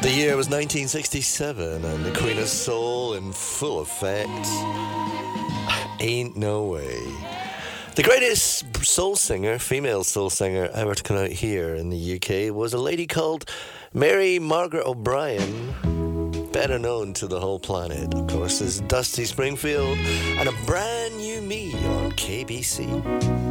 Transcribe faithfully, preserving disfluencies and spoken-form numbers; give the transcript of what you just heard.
The year was nineteen sixty-seven, and the Queen of Soul in full effect. Ain't no way. The greatest soul singer, female soul singer ever to come out here in the U K was a lady called Mary Margaret O'Brien, better known to the whole planet, of course, as Dusty Springfield, and A Brand New Me on K B C.